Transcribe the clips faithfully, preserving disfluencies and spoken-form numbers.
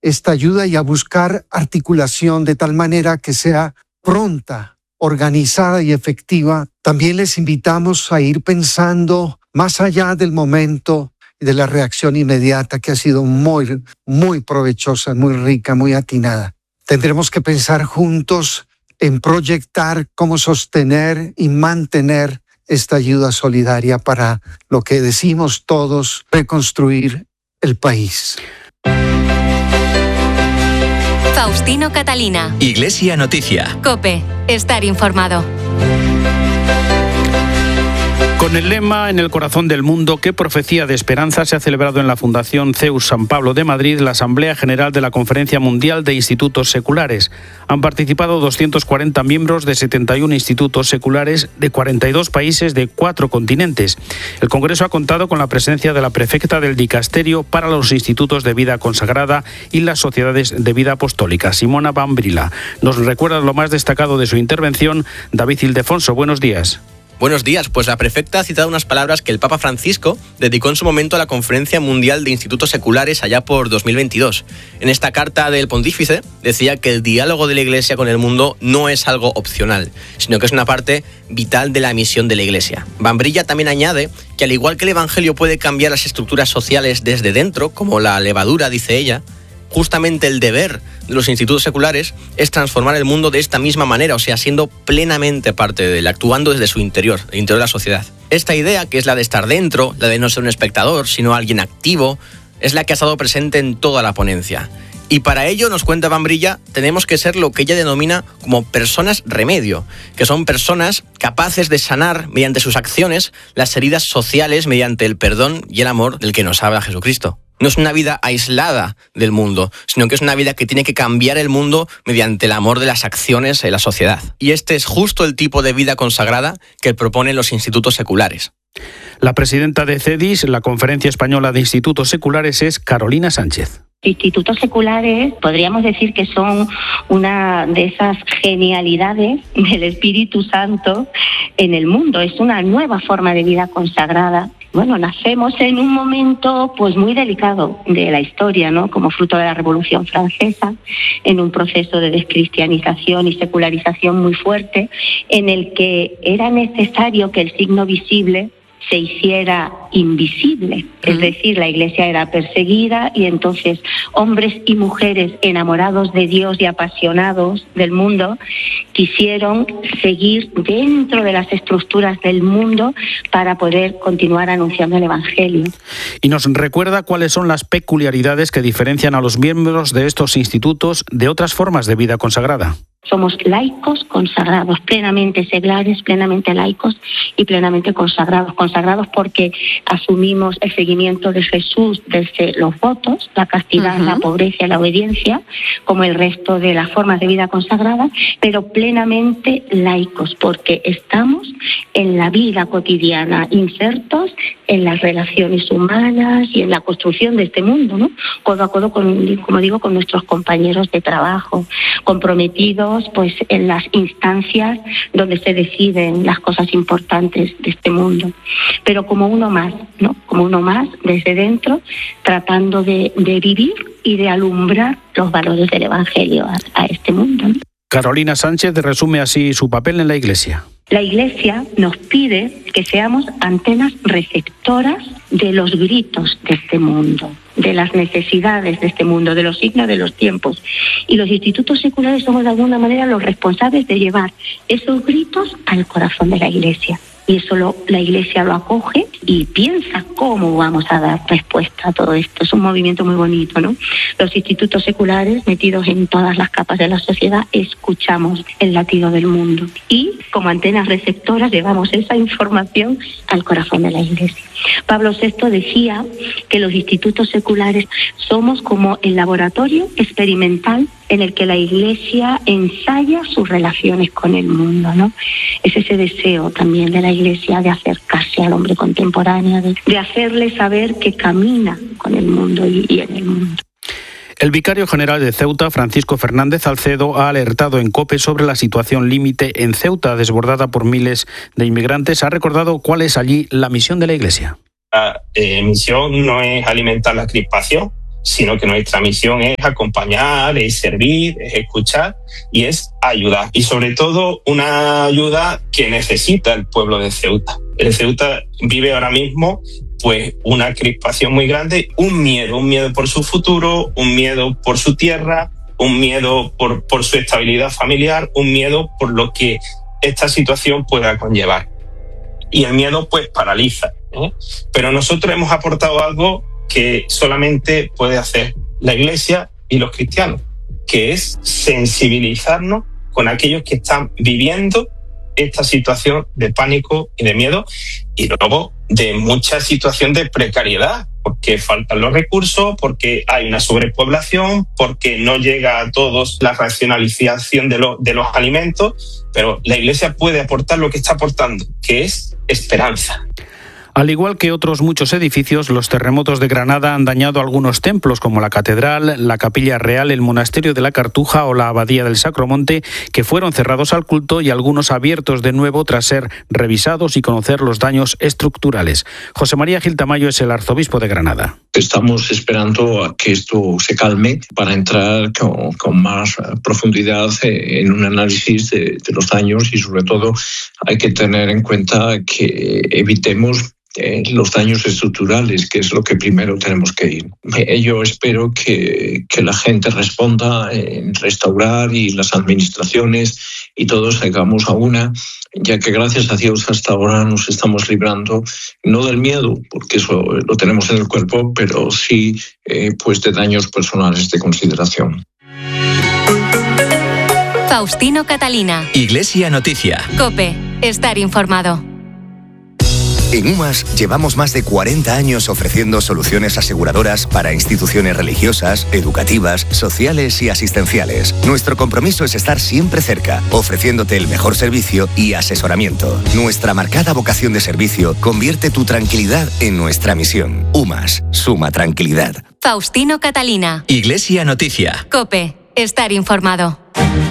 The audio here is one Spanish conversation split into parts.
esta ayuda y a buscar articulación de tal manera que sea pronta, organizada y efectiva. También les invitamos a ir pensando más allá del momento y de la reacción inmediata, que ha sido muy, muy provechosa, muy rica, muy atinada. Tendremos que pensar juntos en proyectar cómo sostener y mantener esta ayuda solidaria para lo que decimos todos, reconstruir el país. Faustino Catalina. Iglesia Noticia. COPE. Estar informado. Con el lema "En el corazón del mundo, qué profecía de esperanza", se ha celebrado en la Fundación Zeus San Pablo de Madrid la Asamblea General de la Conferencia Mundial de Institutos Seculares. Han participado doscientos cuarenta miembros de setenta y uno institutos seculares de cuarenta y dos países de cuatro continentes. El Congreso ha contado con la presencia de la prefecta del Dicasterio para los Institutos de Vida Consagrada y las Sociedades de Vida Apostólica, Simona Bambrila. Nos recuerda lo más destacado de su intervención David Ildefonso. Buenos días. Buenos días, pues la prefecta ha citado unas palabras que el Papa Francisco dedicó en su momento a la Conferencia Mundial de Institutos Seculares allá por dos mil veintidós. En esta carta del pontífice decía que el diálogo de la Iglesia con el mundo no es algo opcional, sino que es una parte vital de la misión de la Iglesia. Bambrilla también añade que al igual que el Evangelio puede cambiar las estructuras sociales desde dentro, como la levadura, dice ella, justamente el deber de los institutos seculares es transformar el mundo de esta misma manera, o sea, siendo plenamente parte de él, actuando desde su interior, el interior de la sociedad. Esta idea, que es la de estar dentro, la de no ser un espectador, sino alguien activo, es la que ha estado presente en toda la ponencia. Y para ello, nos cuenta Bambrilla, tenemos que ser lo que ella denomina como personas remedio, que son personas capaces de sanar mediante sus acciones las heridas sociales mediante el perdón y el amor del que nos habla Jesucristo. No es una vida aislada del mundo, sino que es una vida que tiene que cambiar el mundo mediante el amor de las acciones en la sociedad. Y este es justo el tipo de vida consagrada que proponen los institutos seculares. La presidenta de CEDIS, la Conferencia Española de Institutos Seculares, es Carolina Sánchez. Institutos seculares podríamos decir que son una de esas genialidades del Espíritu Santo en el mundo. Es una nueva forma de vida consagrada. Bueno, nacemos en un momento pues muy delicado de la historia, ¿no? Como fruto de la Revolución Francesa, en un proceso de descristianización y secularización muy fuerte, en el que era necesario que el signo visible se hiciera invisible, es decir, la Iglesia era perseguida y entonces hombres y mujeres enamorados de Dios y apasionados del mundo quisieron seguir dentro de las estructuras del mundo para poder continuar anunciando el Evangelio. Y nos recuerda cuáles son las peculiaridades que diferencian a los miembros de estos institutos de otras formas de vida consagrada. Somos laicos consagrados, plenamente seglares, plenamente laicos y plenamente consagrados. Consagrados porque asumimos el seguimiento de Jesús desde los votos, la castidad, uh-huh. la pobreza y la obediencia, como el resto de las formas de vida consagrada, pero plenamente laicos porque estamos en la vida cotidiana, insertos en las relaciones humanas y en la construcción de este mundo, ¿no? Codo a codo, con, como digo, con nuestros compañeros de trabajo, comprometidos pues en las instancias donde se deciden las cosas importantes de este mundo, pero como uno más, ¿no? Como uno más desde dentro, tratando de, de vivir y de alumbrar los valores del Evangelio a, a este mundo, ¿no? Carolina Sánchez resume así su papel en la Iglesia. La Iglesia nos pide que seamos antenas receptoras de los gritos de este mundo, de las necesidades de este mundo, de los signos de los tiempos. Y los institutos seculares somos de alguna manera los responsables de llevar esos gritos al corazón de la Iglesia. Y eso lo, la Iglesia lo acoge y piensa cómo vamos a dar respuesta a todo esto. Es un movimiento muy bonito, ¿no? Los institutos seculares, metidos en todas las capas de la sociedad, escuchamos el latido del mundo. Y como antenas receptoras llevamos esa información al corazón de la Iglesia. Pablo sexto decía que los institutos seculares somos como el laboratorio experimental en el que la Iglesia ensaya sus relaciones con el mundo, ¿no? Es ese deseo también de la Iglesia de acercarse al hombre contemporáneo, de, de hacerle saber que camina con el mundo y, y en el mundo. El vicario general de Ceuta, Francisco Fernández Salcedo, ha alertado en COPE sobre la situación límite en Ceuta, desbordada por miles de inmigrantes. Ha recordado cuál es allí la misión de la Iglesia. La eh, misión no es alimentar la crispación, sino que nuestra misión es acompañar, es servir, es escuchar y es ayudar. Y sobre todo una ayuda que necesita el pueblo de Ceuta. El Ceuta vive ahora mismo pues una crispación muy grande, un miedo, un miedo por su futuro, un miedo por su tierra, un miedo por, por su estabilidad familiar, un miedo por lo que esta situación pueda conllevar. Y el miedo pues paraliza, ¿eh? Pero nosotros hemos aportado algo que solamente puede hacer la Iglesia y los cristianos, que es sensibilizarnos con aquellos que están viviendo esta situación de pánico y de miedo, y luego de mucha situación de precariedad, porque faltan los recursos, porque hay una sobrepoblación, porque no llega a todos la racionalización de, lo, de los alimentos, pero la Iglesia puede aportar lo que está aportando, que es esperanza. Al igual que otros muchos edificios, los terremotos de Granada han dañado algunos templos como la Catedral, la Capilla Real, el Monasterio de la Cartuja o la Abadía del Sacromonte, que fueron cerrados al culto y algunos abiertos de nuevo tras ser revisados y conocer los daños estructurales. José María Gil Tamayo es el arzobispo de Granada. Estamos esperando a que esto se calme para entrar con, con más profundidad en un análisis de, de los daños, y sobre todo hay que tener en cuenta que evitemos Eh, los daños estructurales, que es lo que primero tenemos que ir. Eh, yo espero que, que la gente responda en restaurar, y las administraciones y todos hagamos a una, ya que gracias a Dios hasta ahora nos estamos librando no del miedo, porque eso lo tenemos en el cuerpo, pero sí eh, pues de daños personales de consideración. Faustino Catalina. Iglesia Noticia. COPE. Estar informado. En UMAS llevamos más de cuarenta años ofreciendo soluciones aseguradoras para instituciones religiosas, educativas, sociales y asistenciales. Nuestro compromiso es estar siempre cerca, ofreciéndote el mejor servicio y asesoramiento. Nuestra marcada vocación de servicio convierte tu tranquilidad en nuestra misión. UMAS, suma tranquilidad. Faustino Catalina. Iglesia Noticia. COPE. Estar informado.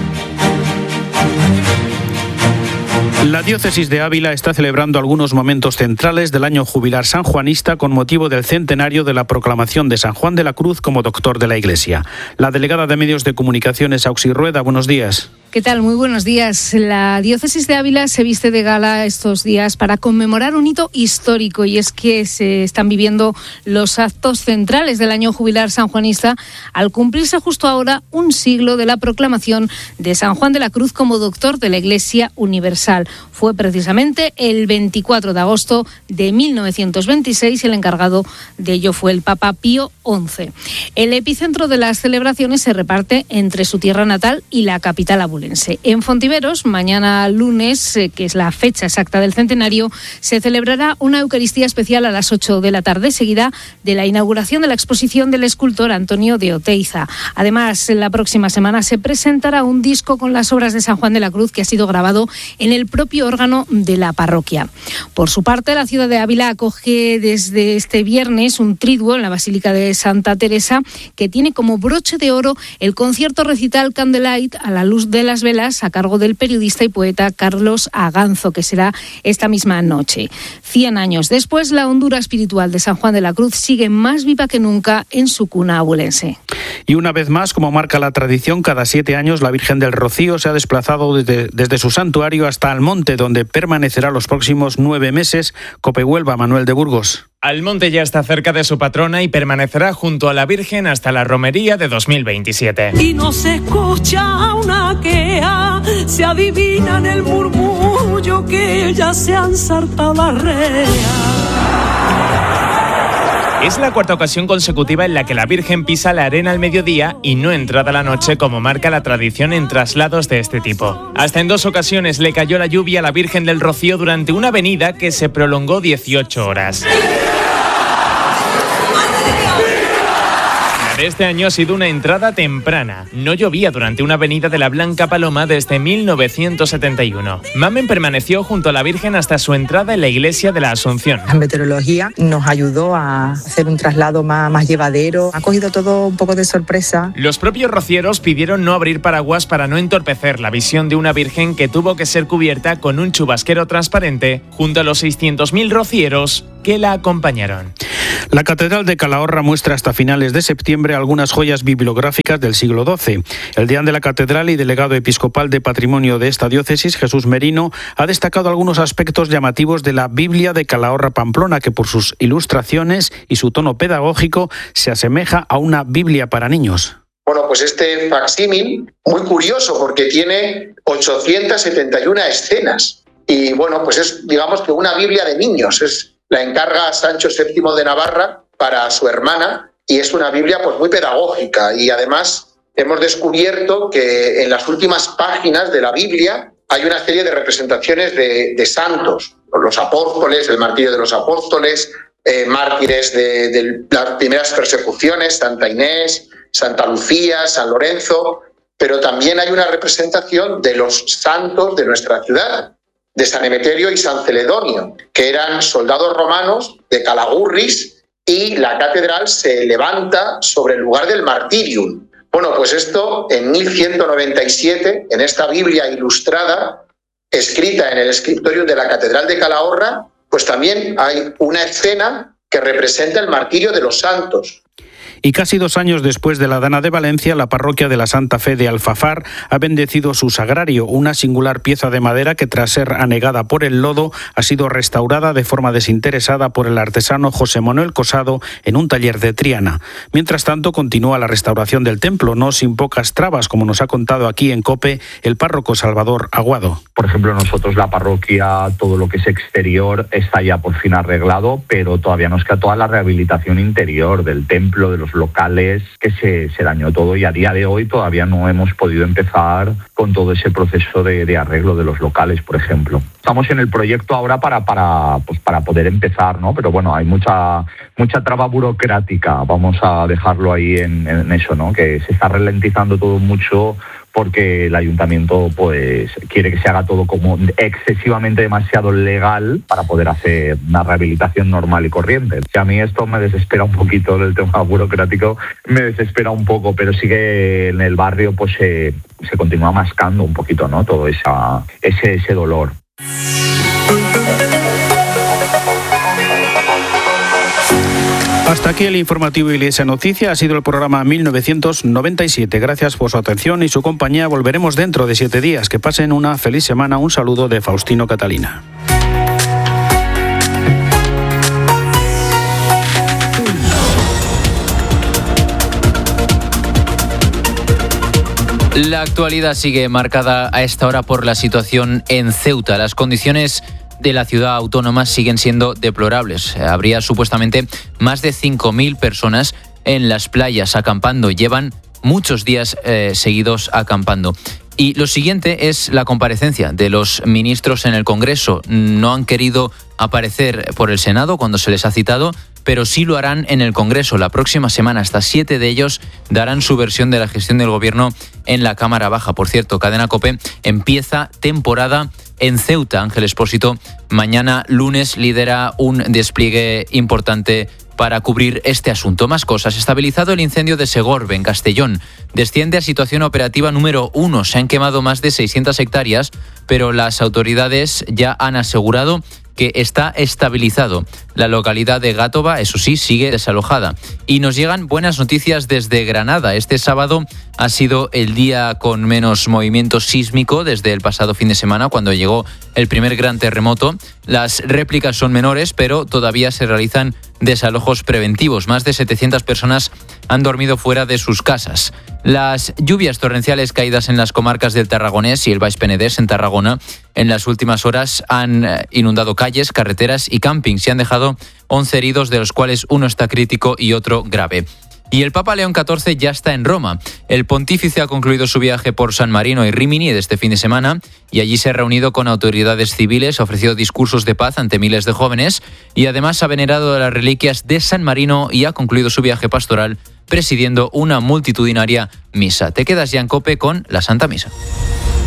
La diócesis de Ávila está celebrando algunos momentos centrales del año jubilar sanjuanista con motivo del centenario de la proclamación de San Juan de la Cruz como doctor de la Iglesia. La delegada de Medios de Comunicación es Auxi Rueda. Buenos días. ¿Qué tal? Muy buenos días. La diócesis de Ávila se viste de gala estos días para conmemorar un hito histórico, y es que se están viviendo los actos centrales del año jubilar sanjuanista al cumplirse justo ahora un siglo de la proclamación de San Juan de la Cruz como doctor de la Iglesia Universal. Fue precisamente el veinticuatro de agosto de mil novecientos veintiséis y el encargado de ello fue el Papa Pío once. El epicentro de las celebraciones se reparte entre su tierra natal y la capital abulense. En Fontiveros, mañana lunes, que es la fecha exacta del centenario, se celebrará una Eucaristía especial a las ocho de la tarde, seguida de la inauguración de la exposición del escultor Antonio de Oteiza. Además, la próxima semana se presentará un disco con las obras de San Juan de la Cruz que ha sido grabado en el propio órgano de la parroquia. Por su parte, la ciudad de Ávila acoge desde este viernes un triduo en la Basílica de Santa Teresa que tiene como broche de oro el concierto recital Candlelight a la luz de las velas a cargo del periodista y poeta Carlos Aganzo, que será esta misma noche. Cien años después, la hondura espiritual de San Juan de la Cruz sigue más viva que nunca en su cuna abulense. Y una vez más, como marca la tradición, cada siete años la Virgen del Rocío se ha desplazado desde, desde su santuario hasta Almonte, donde permanecerá los próximos nueve meses. COPE Huelva, Manuel de Burgos. Almonte ya está cerca de su patrona y permanecerá junto a la Virgen hasta la romería de dos mil veintisiete. Y no se escucha una queja, se adivina en el murmullo que ya se han saltado la rea. Es la cuarta ocasión consecutiva en la que la Virgen pisa la arena al mediodía y no entrada la noche, como marca la tradición en traslados de este tipo. Hasta en dos ocasiones le cayó la lluvia a la Virgen del Rocío durante una venida que se prolongó dieciocho horas. Este año ha sido una entrada temprana. No llovía durante una venida de la Blanca Paloma desde mil novecientos setenta y uno. Mamen permaneció junto a la Virgen hasta su entrada en la iglesia de la Asunción. La meteorología nos ayudó a hacer un traslado más, más llevadero. Ha cogido todo un poco de sorpresa. Los propios rocieros pidieron no abrir paraguas para no entorpecer la visión de una Virgen que tuvo que ser cubierta con un chubasquero transparente junto a los seiscientos mil rocieros que la acompañaron. La Catedral de Calahorra muestra hasta finales de septiembre algunas joyas bibliográficas del siglo doce. El deán de la Catedral y delegado episcopal de Patrimonio de esta diócesis, Jesús Merino, ha destacado algunos aspectos llamativos de la Biblia de Calahorra Pamplona, que por sus ilustraciones y su tono pedagógico se asemeja a una Biblia para niños. Bueno, pues este facsímil, muy curioso porque tiene ochocientas setenta y una escenas. Y bueno, pues es, digamos que una Biblia de niños. Es, la encarga Sancho séptimo de Navarra para su hermana y es una Biblia pues muy pedagógica. Y además hemos descubierto que en las últimas páginas de la Biblia hay una serie de representaciones de, de santos, los apóstoles, el martirio de los apóstoles, eh, mártires de, de las primeras persecuciones, Santa Inés, Santa Lucía, San Lorenzo, pero también hay una representación de los santos de nuestra ciudad, de San Emeterio y San Celedonio, que eran soldados romanos de Calagurris, y la catedral se levanta sobre el lugar del martirium. Bueno, pues esto en mil ciento noventa y siete, en esta Biblia ilustrada, escrita en el Scriptorium de la Catedral de Calahorra, pues también hay una escena que representa el martirio de los santos. Y casi dos años después de la Dana de Valencia, la parroquia de la Santa Fe de Alfafar ha bendecido su sagrario, una singular pieza de madera que, tras ser anegada por el lodo, ha sido restaurada de forma desinteresada por el artesano José Manuel Cosado en un taller de Triana. Mientras tanto, continúa la restauración del templo, no sin pocas trabas, como nos ha contado aquí en COPE el párroco Salvador Aguado. Por ejemplo, nosotros la parroquia, todo lo que es exterior está ya por fin arreglado, pero todavía nos queda toda la rehabilitación interior del templo, de los locales, que se, se dañó todo, y a día de hoy todavía no hemos podido empezar con todo ese proceso de, de arreglo de los locales, por ejemplo. Estamos en el proyecto ahora para para pues para poder empezar, ¿no? Pero bueno, hay mucha mucha traba burocrática, vamos a dejarlo ahí en, en eso, ¿no? Que se está ralentizando todo mucho porque el ayuntamiento pues quiere que se haga todo como excesivamente demasiado legal para poder hacer una rehabilitación normal y corriente. Y a mí esto me desespera un poquito, el tema burocrático me desespera un poco, pero sí que en el barrio pues se, se continúa mascando un poquito, ¿no? Todo esa, ese, ese dolor. Hasta aquí el informativo Iglesia Noticia. Ha sido el programa mil novecientos noventa y siete. Gracias por su atención y su compañía. Volveremos dentro de siete días. Que pasen una feliz semana. Un saludo de Faustino Catalina. La actualidad sigue marcada a esta hora por la situación en Ceuta. Las condiciones de la ciudad autónoma siguen siendo deplorables. Habría supuestamente más de cinco mil personas en las playas acampando. Llevan muchos días eh, seguidos acampando. Y lo siguiente es la comparecencia de los ministros en el Congreso. No han querido aparecer por el Senado cuando se les ha citado, pero sí lo harán en el Congreso. La próxima semana hasta siete de ellos darán su versión de la gestión del Gobierno en la Cámara Baja. Por cierto, Cadena COPE empieza temporada en Ceuta. Ángel Expósito mañana lunes lidera un despliegue importante para cubrir este asunto. Más cosas. Estabilizado el incendio de Segorbe, en Castellón. Desciende a situación operativa número uno. Se han quemado más de seiscientas hectáreas, pero las autoridades ya han asegurado que está estabilizado. La localidad de Gátova, eso sí, sigue desalojada. Y nos llegan buenas noticias desde Granada. Este sábado ha sido el día con menos movimiento sísmico desde el pasado fin de semana, cuando llegó el primer gran terremoto. Las réplicas son menores, pero todavía se realizan desalojos preventivos. Más de setecientas personas han dormido fuera de sus casas. Las lluvias torrenciales caídas en las comarcas del Tarragonés y el Baix Penedès en Tarragona en las últimas horas han inundado calles, carreteras y campings y han dejado once heridos, de los cuales uno está crítico y otro grave. Y el Papa León catorce ya está en Roma. El pontífice ha concluido su viaje por San Marino y Rímini de este fin de semana y allí se ha reunido con autoridades civiles, ha ofrecido discursos de paz ante miles de jóvenes y además ha venerado las reliquias de San Marino y ha concluido su viaje pastoral presidiendo una multitudinaria misa. Te quedas ya en COPE con la Santa Misa.